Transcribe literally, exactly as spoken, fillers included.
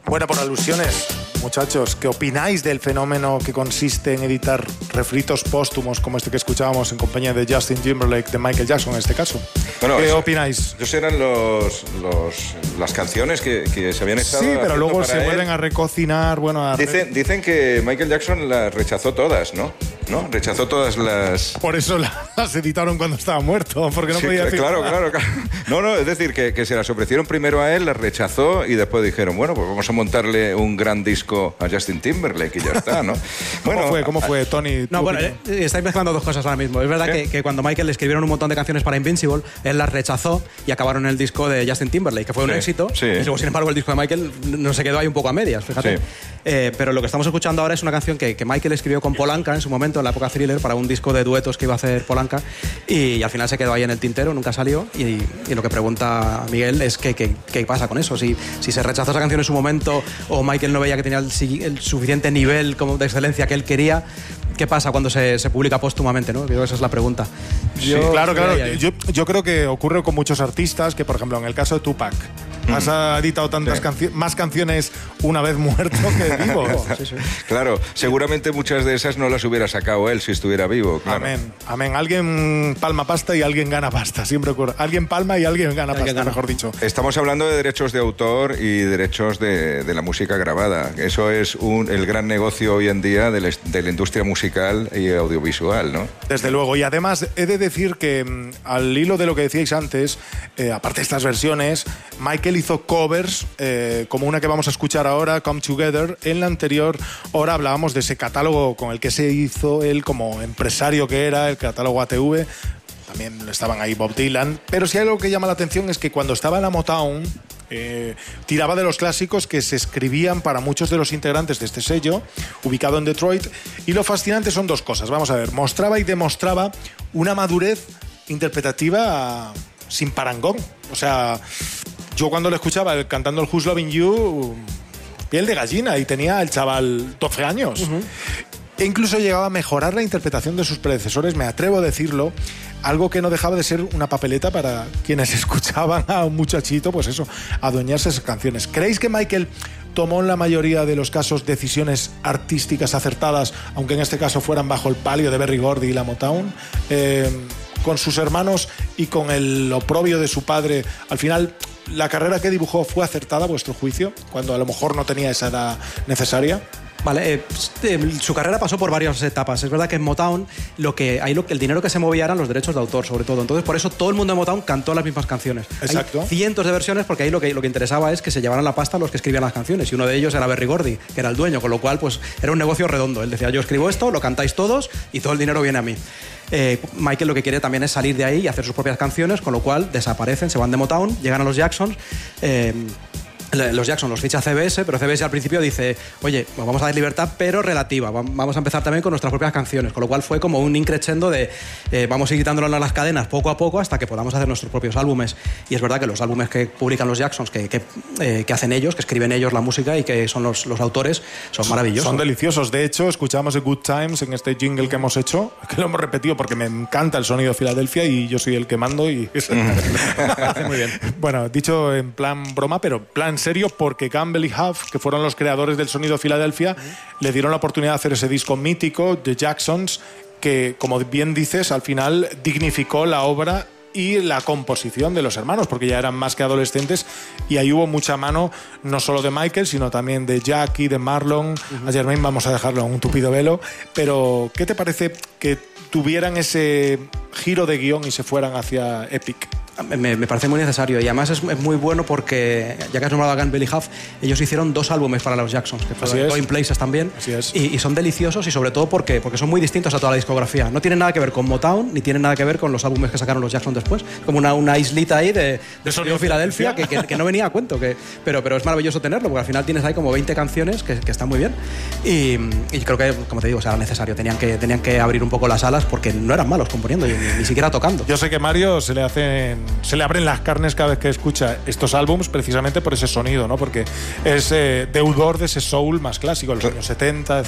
Bueno, por alusiones, muchachos, ¿qué opináis del fenómeno que consiste en editar refritos póstumos como este que escuchábamos en compañía de Justin Timberlake, de Michael Jackson en este caso? Bueno, ¿Qué eso, opináis? Esos eran los, los, las canciones que, que se habían estado Sí, pero luego se él. vuelven a recocinar, bueno... A dicen, dicen que Michael Jackson las rechazó todas, ¿no? ¿No? Rechazó todas las... Por eso las editaron cuando estaba muerto, porque no sí, podía decir claro, nada. claro, claro. No, no, es decir, que, que se las ofrecieron primero a él, las rechazó y después dijeron, bueno, pues vamos a montarle un gran disco a Justin Timberlake y ya está, ¿no? Bueno, ¿Cómo fue, cómo a, fue Tony? No, bueno, eh, estáis mezclando dos cosas ahora mismo. Es verdad que, que cuando Michael le escribieron un montón de canciones para Invincible, él las rechazó y acabaron en el disco de Justin Timberlake, que fue un sí, éxito. Sí. Y luego, sin embargo, el disco de Michael no se quedó ahí un poco a medias, fíjate. Sí. Eh, pero lo que estamos escuchando ahora es una canción que, que Michael escribió con Polanca en su momento, en la época Thriller, para un disco de duetos que iba a hacer Polanca, y, y al final se quedó ahí en el tintero, nunca salió. Y, y lo que pregunta Miguel es que, que, qué pasa con eso. Si, si se rechazó esa canción en su momento o Michael no veía que tenía el, el suficiente nivel como de excelencia que él quería, ¿qué pasa cuando se, se publica póstumamente, ¿no? Creo que esa es la pregunta. Yo, sí, claro, claro. Yo, yo creo que ocurre con muchos artistas que, por ejemplo, en el caso de Tupac, mm. has editado tantas sí. cancio- más canciones una vez muerto que vivo. sí, sí. Claro, seguramente muchas de esas no las hubiera sacado él si estuviera vivo. Claro. Amén, amén. Alguien palma pasta y alguien gana pasta. Siempre ocurre. Alguien palma y alguien gana alguien pasta, gana. mejor dicho. Estamos hablando de derechos de autor y derechos de, de la música grabada. Eso es un, el gran negocio hoy en día de la, de la industria musical y audiovisual, ¿no? Desde luego. Y además he de decir que al hilo de lo que decíais antes, eh, aparte de estas versiones, Michael hizo covers eh, como una que vamos a escuchar ahora, Come Together. En la anterior hora hablábamos de ese catálogo con el que se hizo él como empresario que era, el catálogo A T V. También estaban ahí Bob Dylan. Pero si hay algo que llama la atención es que cuando estaba en la Motown, eh, tiraba de los clásicos que se escribían para muchos de los integrantes de este sello, ubicado en Detroit. Y lo fascinante son dos cosas. Vamos a ver, mostraba y demostraba una madurez interpretativa sin parangón. O sea, yo cuando le escuchaba cantando el Who's Loving You, piel de gallina, y tenía el chaval doce años. Uh-huh. E incluso llegaba a mejorar la interpretación de sus predecesores, me atrevo a decirlo, algo que no dejaba de ser una papeleta para quienes escuchaban a un muchachito, pues eso, adueñarse de esas canciones. ¿Creéis que Michael tomó en la mayoría de los casos decisiones artísticas acertadas, aunque en este caso fueran bajo el palio de Berry Gordy y la Motown? Eh, con sus hermanos y con el oprobio de su padre, al final, ¿la carrera que dibujó fue acertada a vuestro juicio, cuando a lo mejor no tenía esa edad necesaria? Vale, eh, eh, su carrera pasó por varias etapas. Es verdad que en Motown lo que, ahí lo, el dinero que se movía eran los derechos de autor, sobre todo. Entonces, por eso todo el mundo de Motown cantó las mismas canciones. Exacto. Hay cientos de versiones, porque ahí lo que, lo que interesaba es que se llevaran la pasta los que escribían las canciones. Y uno de ellos era Berry Gordy, que era el dueño, con lo cual pues era un negocio redondo. Él decía, yo escribo esto, lo cantáis todos y todo el dinero viene a mí. Eh, Michael lo que quiere también es salir de ahí y hacer sus propias canciones, con lo cual desaparecen, se van de Motown, llegan a los Jacksons. Eh, Los Jackson los ficha C B S, pero C B S al principio dice, oye, pues vamos a dar libertad, pero relativa. Vamos a empezar también con nuestras propias canciones, con lo cual fue como un increchendo de eh, vamos a ir quitándonos a las cadenas poco a poco hasta que podamos hacer nuestros propios álbumes. Y es verdad que los álbumes que publican los Jacksons, que, que, eh, que hacen ellos, que escriben ellos la música y que son los, los autores, son maravillosos. Son deliciosos. De hecho, escuchamos The Good Times en este jingle que hemos hecho, que lo hemos repetido porque me encanta el sonido de Filadelfia y yo soy el que mando y... Muy bien. Bueno, dicho en plan broma, pero plan serio, porque Campbell y Huff, que fueron los creadores del sonido de Filadelfia, uh-huh. le dieron la oportunidad de hacer ese disco mítico, The Jacksons, que, como bien dices, al final dignificó la obra y la composición de los hermanos, porque ya eran más que adolescentes, y ahí hubo mucha mano, no solo de Michael, sino también de Jackie, de Marlon, uh-huh. a Jermaine vamos a dejarlo en un tupido velo. Pero, ¿qué te parece que tuvieran ese giro de guión y se fueran hacia Epic? Me, me parece muy necesario, y además es, es muy bueno porque, ya que has nombrado a Campbell y Huff, ellos hicieron dos álbumes para los Jacksons, que fueron Going Places también. Así es. Y, y son deliciosos, y sobre todo porque, porque son muy distintos a toda la discografía. No tienen nada que ver con Motown, ni tienen nada que ver con los álbumes que sacaron los Jacksons después. Como una, una islita ahí de, de sonido Filadelfia que, que, que no venía a cuento. Que, pero, pero es maravilloso tenerlo, porque al final tienes ahí como veinte canciones que, que están muy bien. Y, y creo que, como te digo, o sea, era necesario. Tenían que, tenían que abrir un poco las alas porque no eran malos componiendo, ni, ni siquiera tocando. Yo sé que Mario se le hacen, se le abren las carnes cada vez que escucha estos álbums, precisamente por ese sonido, ¿no? Porque es eh, deudor de ese soul más clásico, de los años setenta,